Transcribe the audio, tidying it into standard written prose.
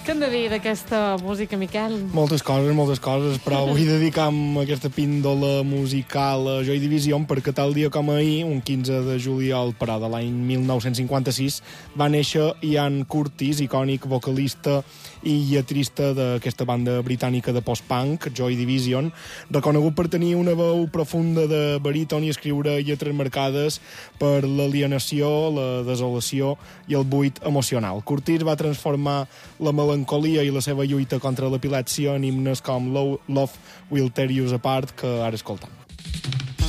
Què hem de dir d'aquesta música, Miquel? Moltes coses, però vull dedicar aquesta píndola musical a Joy Division perquè tal dia com ahir, un 15 de juliol, però de l'any 1956, va néixer Ian Curtis, icònic vocalista i lletrista d'aquesta banda britànica de post-punk, Joy Division, reconegut per tenir una veu profunda de baríton i escriure lletres marcades per l'alienació, la desolació i el buit emocional. Curtis va transformar la melancolia i la seva lluita contra l'epilèpsia en himnes com Love Will Tear You Apart, que ara escoltam.